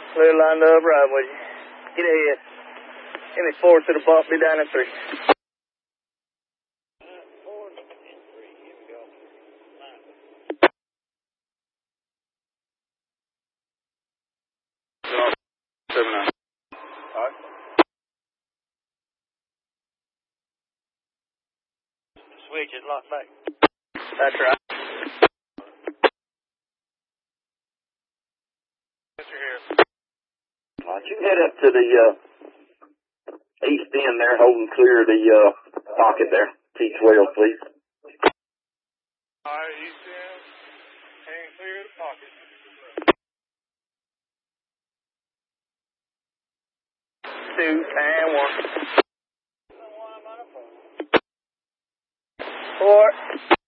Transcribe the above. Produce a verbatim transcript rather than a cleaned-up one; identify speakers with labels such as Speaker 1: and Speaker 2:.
Speaker 1: Clear lined up, right with you. Get ahead. Give me four to the bump, be down at three. Seven nine. All right. Switch it, lock back. That's right. Mister Harris.
Speaker 2: All right, you can head up to the uh, east end there, holding clear the uh, pocket there. T twelve, please.
Speaker 1: All right, east end. Hang clear of the pocket. Two and one. Four.